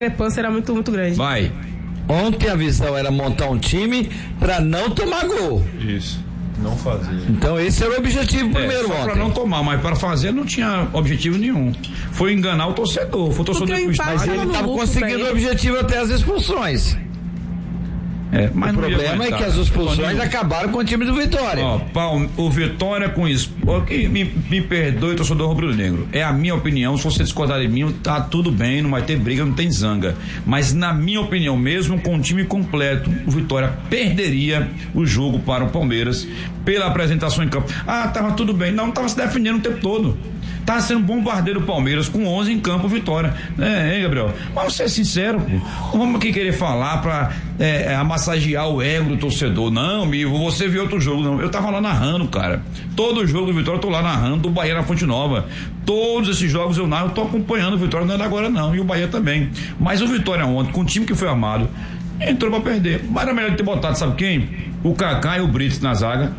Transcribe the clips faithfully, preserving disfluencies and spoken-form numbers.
discrepância era muito, muito grande. Vai. Ontem a visão era montar um time pra não tomar gol. Isso. Não fazer. Então esse era o objetivo primeiro, é, só ontem. pra não tomar, mas para fazer não tinha objetivo nenhum. Foi enganar o torcedor. Foi o torcedor Porque do o estádio. Mas ele estava conseguindo o objetivo até as expulsões. É, mas o problema é que as expulsões Toninho, acabaram com o time do Vitória. Ó, Paulo, o Vitória com isso. Okay, me, me perdoe, torcedor rubro-negro. É a minha opinião. Se você discordar de mim, tá tudo bem, não vai ter briga, não tem zanga. Mas na minha opinião, mesmo com o time completo, o Vitória perderia o jogo para o Palmeiras pela apresentação em campo. Ah, tava tudo bem. Não, tava se defendendo o tempo todo. Tá sendo bombardeiro o Palmeiras com onze em campo, Vitória. É, hein, Gabriel? Vamos ser sinceros, pô. Vamos aqui querer falar pra é, amassagear o ego do torcedor. Não, amigo, você viu outro jogo, não. Eu tava lá narrando, cara. Todo jogo do Vitória eu tô lá narrando, do Bahia na Fonte Nova. Todos esses jogos eu narro, eu tô acompanhando o Vitória, não é agora não, e o Bahia também. Mas o Vitória ontem, com o time que foi armado, entrou pra perder. Mas era melhor ter botado, sabe quem? O Kaká e o Brits na zaga.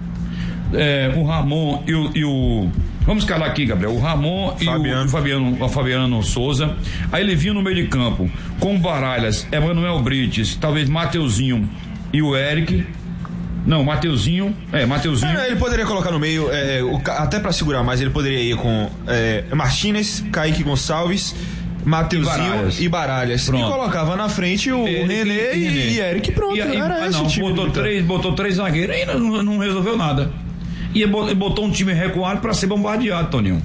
É, o Ramon e o, e o vamos escalar aqui, Gabriel. O Ramon Fabiano. e o Fabiano, o Fabiano Souza. Aí ele vinha no meio de campo com o Baralhas, Emanuel Brites, talvez Mateuzinho e o Eric. Não, Mateuzinho. É, Mateuzinho. É, ele poderia colocar no meio, é, o, até pra segurar mais, ele poderia ir com é, Martínez, Kaique Gonçalves, Mateuzinho e Baralhas. E, Baralhas. E colocava na frente o Eric, René e, e, e Eric. Pronto, e, e, era esse não, o time. Botou três, botou três zagueiros e não, não resolveu nada. E botou um time recuado pra ser bombardeado, Toninho.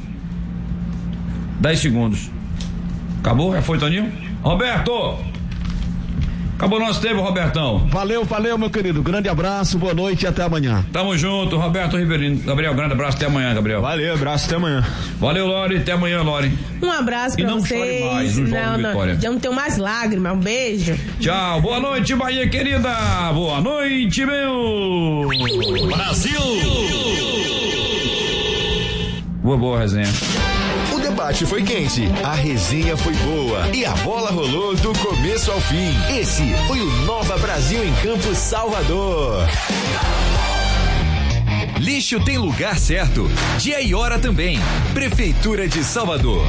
dez segundos. Acabou? Já foi, Toninho? Roberto! Acabou nosso tempo, Robertão. Valeu, valeu, meu querido. Grande abraço, boa noite e até amanhã. Tamo junto, Roberto Ribeirinho. Gabriel, grande abraço, até amanhã, Gabriel. Valeu, abraço, até amanhã. Valeu, Lori, até amanhã, Lori. Um abraço pra e não vocês. Chore mais no jogo não, do não, Vitória. já não tenho mais lágrimas. Um beijo. Tchau, boa noite, Bahia querida. Boa noite, meu Brasil. Boa, boa resenha. O debate foi quente, a resenha foi boa e a bola rolou do começo ao fim. Esse foi o Nova Brasil em Campo Salvador. Lixo tem lugar certo, dia e hora também. Prefeitura de Salvador.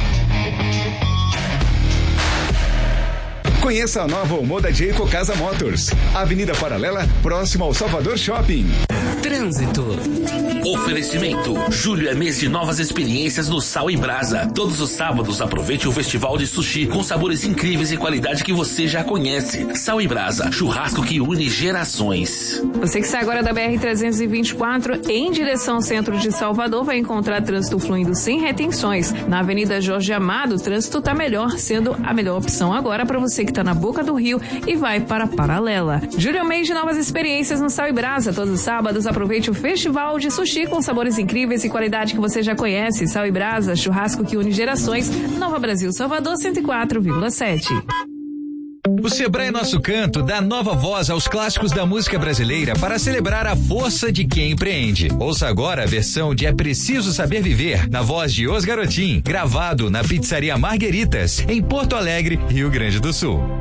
Conheça a nova Omoda de Ecocasa Motors. Avenida Paralela, próximo ao Salvador Shopping. Trânsito. Oferecimento. Julho é mês de novas experiências no Sal e Brasa. Todos os sábados aproveite o festival de sushi com sabores incríveis e qualidade que você já conhece. Sal e Brasa, churrasco que une gerações. Você que sai agora da B R trezentos e vinte e quatro em direção ao centro de Salvador vai encontrar trânsito fluindo sem retenções. Na Avenida Jorge Amado, o trânsito está melhor, sendo a melhor opção agora para você que está na boca do rio e vai para a Paralela. Julho é mês de novas experiências no Sal e Brasa. Todos os sábados aproveite o festival de sushi com sabores incríveis e qualidade que você já conhece. Sal e Brasa, churrasco que une gerações. Nova Brasil, Salvador, cento e quatro vírgula sete. O Sebrae Nosso Canto dá nova voz aos clássicos da música brasileira para celebrar a força de quem empreende. Ouça agora a versão de É Preciso Saber Viver, na voz de Os Garotim, gravado na Pizzaria Margueritas, em Porto Alegre, Rio Grande do Sul.